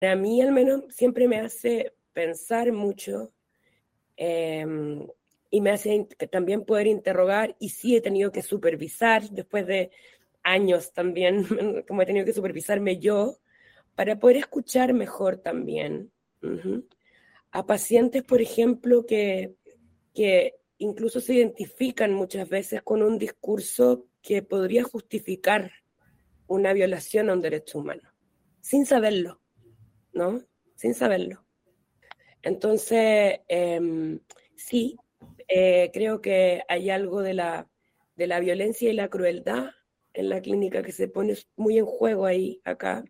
a mí al menos siempre me hace pensar mucho y me hace también poder interrogar, y sí he tenido que supervisar después de años también, como he tenido que supervisarme yo, para poder escuchar mejor también. Uh-huh. A pacientes, por ejemplo, que incluso se identifican muchas veces con un discurso que podría justificar una violación a un derecho humano, sin saberlo, ¿no? Sin saberlo. Entonces, sí, creo que hay algo de la violencia y la crueldad en la clínica que se pone muy en juego ahí, acá,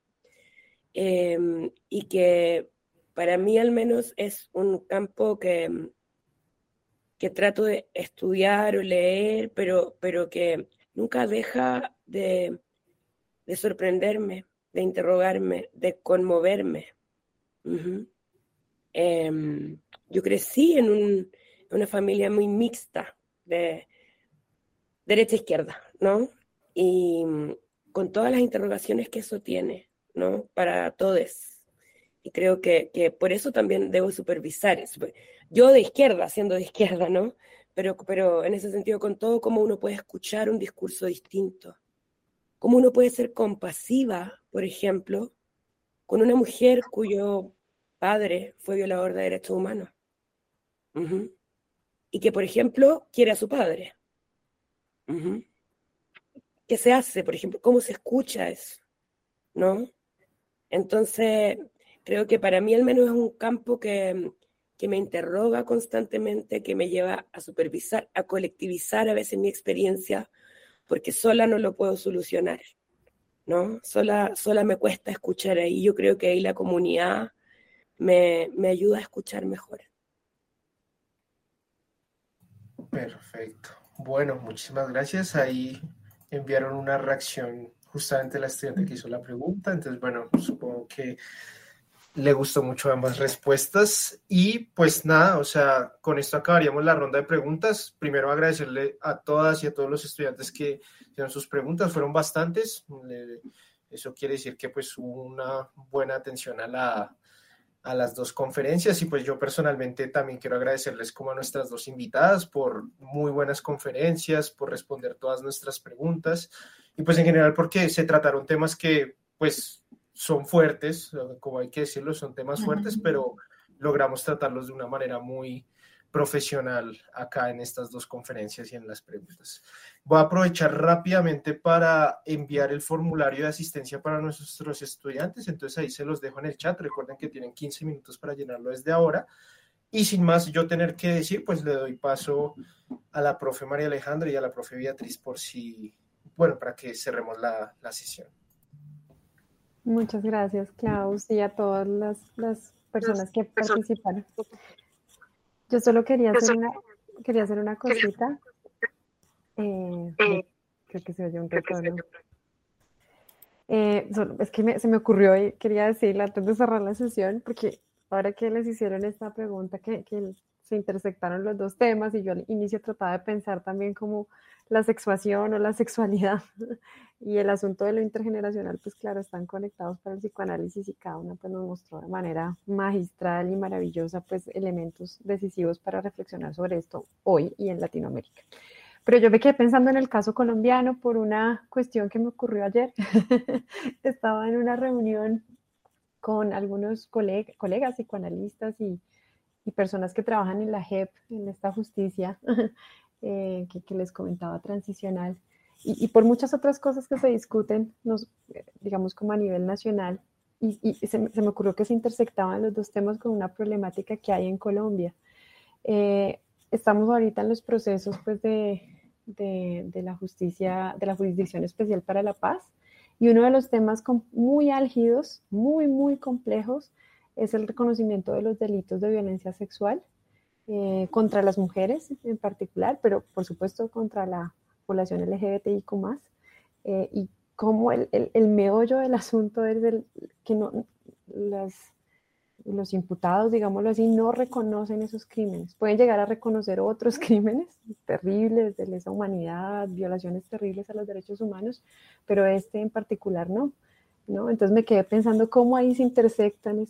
y que para mí al menos es un campo que trato de estudiar o leer, pero que nunca deja de sorprenderme, de interrogarme, de conmoverme. Uh-huh. Yo crecí en una familia muy mixta, de derecha-izquierda, ¿no? Y con todas las interrogaciones que eso tiene, ¿no? Para todos. Y creo que por eso también debo supervisar. Yo de izquierda, siendo de izquierda, ¿no? Pero en ese sentido, con todo, cómo uno puede escuchar un discurso distinto. Cómo uno puede ser compasiva, por ejemplo, con una mujer cuyo padre fue violador de derechos humanos. Uh-huh. Y que, por ejemplo, quiere a su padre. Uh-huh. ¿Qué se hace, por ejemplo? ¿Cómo se escucha eso? ¿No? Entonces, creo que para mí al menos es un campo que me interroga constantemente, que me lleva a supervisar, a colectivizar a veces mi experiencia, porque sola no lo puedo solucionar, ¿no? Sola me cuesta escuchar ahí. Yo creo que ahí la comunidad me ayuda a escuchar mejor. Perfecto. Bueno, muchísimas gracias. Ahí enviaron una reacción justamente la estudiante que hizo la pregunta. Entonces, bueno, supongo que le gustó mucho ambas respuestas. Y pues nada, o sea, con esto acabaríamos la ronda de preguntas. Primero agradecerle a todas y a todos los estudiantes que hicieron sus preguntas. Fueron bastantes. Eso quiere decir que pues hubo una buena atención a las dos conferencias, y pues yo personalmente también quiero agradecerles como a nuestras dos invitadas por muy buenas conferencias, por responder todas nuestras preguntas, y pues en general porque se trataron temas que pues son fuertes, como hay que decirlo, son temas fuertes, pero logramos tratarlos de una manera muy profesional acá en estas dos conferencias y en las preguntas. Voy a aprovechar rápidamente para enviar el formulario de asistencia para nuestros estudiantes, entonces ahí se los dejo en el chat. Recuerden que tienen 15 minutos para llenarlo desde ahora. Y sin más yo tener que decir, pues le doy paso a la profe María Alejandra y a la profe Beatriz para que cerremos la sesión. Muchas gracias, Klaus, y a todas las personas que participaron. Yo solo quería hacer una cosita. Creo que se oye un retorno. Es que se me ocurrió y quería decirle antes de cerrar la sesión, porque ahora que les hicieron esta pregunta, que se intersectaron los dos temas, y yo al inicio trataba de pensar también como la sexuación o la sexualidad y el asunto de lo intergeneracional, pues claro, están conectados para el psicoanálisis, y cada una pues nos mostró de manera magistral y maravillosa pues elementos decisivos para reflexionar sobre esto hoy y en Latinoamérica. Pero yo me quedé pensando en el caso colombiano por una cuestión que me ocurrió ayer. Estaba en una reunión con algunos colegas psicoanalistas y personas que trabajan en la JEP, en esta justicia que les comentaba, transicional, y por muchas otras cosas que se discuten, digamos como a nivel nacional, y se me ocurrió que se intersectaban los dos temas con una problemática que hay en Colombia. Estamos ahorita en los procesos pues, de la justicia, de la Jurisdicción Especial para la Paz, y uno de los temas muy álgidos, muy, muy complejos, es el reconocimiento de los delitos de violencia sexual contra las mujeres en particular, pero por supuesto contra la población LGBTIQ+, y cómo el meollo del asunto es que los imputados, digámoslo así, no reconocen esos crímenes. Pueden llegar a reconocer otros crímenes terribles de lesa humanidad, violaciones terribles a los derechos humanos, pero este en particular no. ¿no? Entonces me quedé pensando cómo ahí se intersectan